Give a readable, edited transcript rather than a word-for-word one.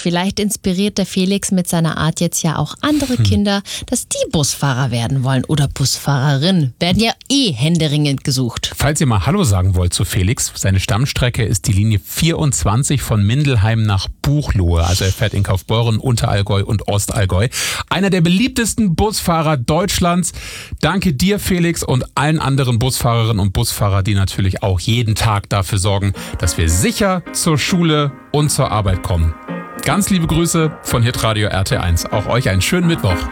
Vielleicht inspiriert der Felix mit seiner Art jetzt ja auch andere Kinder, dass die Busfahrer werden wollen oder Busfahrerin. Werden ja händeringend gesucht. Falls ihr mal Hallo sagen wollt zu Felix, seine Stammstrecke ist die Linie 24 von Mindelheim nach Buchloe. Also er fährt in Kaufbeuren, Unterallgäu und Ostallgäu. Einer der beliebtesten Busfahrer Deutschlands. Danke dir, Felix, und allen anderen Busfahrerinnen und Busfahrer, die natürlich auch jeden Tag dafür sorgen, dass wir sicher zur Schule und zur Arbeit kommen. Ganz liebe Grüße von Hitradio RT1. Auch euch einen schönen Mittwoch.